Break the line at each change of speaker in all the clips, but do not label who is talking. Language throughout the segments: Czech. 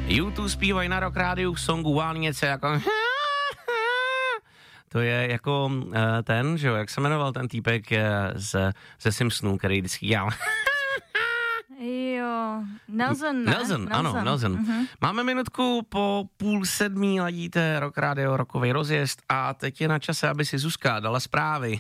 YouTube zpívají na Rock Rádiu v songu One něco jako... To je jako ten, že jo, jak se jmenoval ten týpek ze Simpsonů, který vždycky dělal...
Jo, Nelson, ne?
Nelson. Uh-huh. Máme minutku po 6:30, ladíte Rock Radio, rokovej rozjezd a teď je na čase, aby si Zuzka dala zprávy.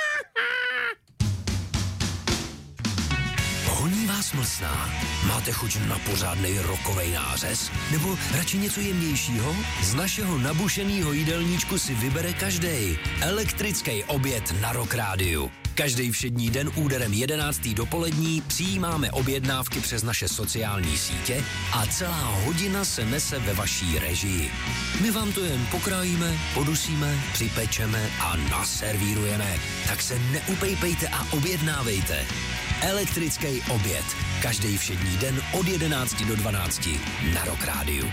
Honí vás mlsná? Máte chuť na pořádnej rokovej nářez? Nebo radši něco jemnějšího? Z našeho nabušenýho jídelníčku si vybere každej. Elektrický oběd na Rock Rádiu. Každý všední den úderem 11. dopolední přijímáme objednávky přes naše sociální sítě a celá hodina se nese ve vaší režii. My vám to jen pokrájíme, podusíme, připečeme a naservírujeme. Tak se neupejpejte a objednávejte. Elektrický oběd. Každý všední den od 11 do 12 na Rock Rádiu.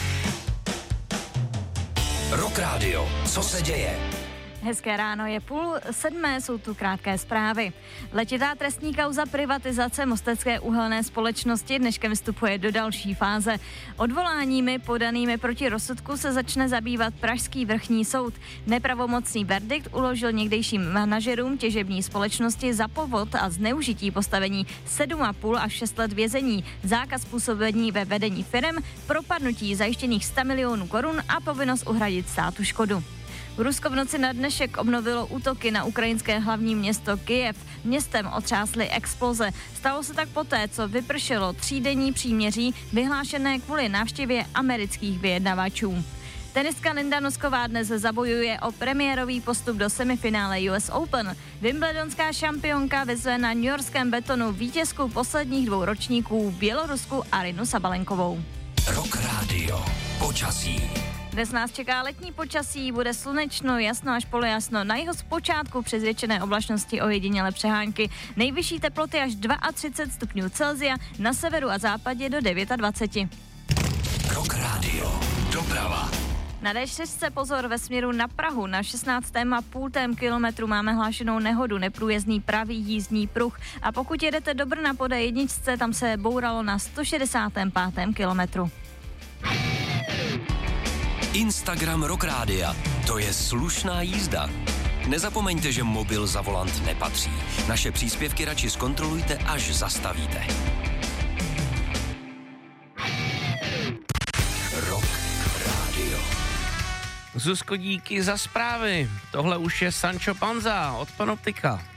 Rock Radio. Co se děje?
Hezké ráno, je 6:30, jsou tu krátké zprávy. Letitá trestní kauza privatizace Mostecké uhelné společnosti dneškem vstupuje do další fáze. Odvoláními podanými proti rozsudku se začne zabývat Pražský vrchní soud. Nepravomocný verdikt uložil někdejším manažerům těžební společnosti za podvod a zneužití postavení 7,5 až 6 let vězení, zákaz působení ve vedení firem, propadnutí zajištěných 100 milionů korun a povinnost uhradit státu škodu. Rusko v noci na dnešek obnovilo útoky na ukrajinské hlavní město Kyjev. Městem otřásly exploze. Stalo se tak poté, co vypršelo 3denní příměří vyhlášené kvůli návštěvě amerických vyjednavačů. Tenistka Linda Nosková dnes zabojuje o premiérový postup do semifinále US Open. Wimbledonská šampionka vyzve na newyorském betonu vítězku posledních 2 ročníků Bělorusku Arinu Sabalenkovou.
Rock Radio. Počasí.
Dnes nás čeká letní počasí, bude slunečno, jasno až polojasno. Na jeho zpočátku přes většiné oblačnosti ojedinělé přehánky. Nejvyšší teploty až 32 stupňů Celsia, na severu a západě do 29.
Rock Radio. Doprava.
Na D6 pozor ve směru na Prahu. Na 16,5 kilometru máme hlášenou nehodu, neprůjezdný pravý jízdní pruh. A pokud jedete do Brna po D1, tam se bouralo na 165. kilometru.
Instagram Rock Rádia. To je slušná jízda. Nezapomeňte, že mobil za volant nepatří. Naše příspěvky radši zkontrolujte, až zastavíte. Rock Radio.
Zuzko, díky za zprávy. Tohle už je Sancho Panza od Panoptika.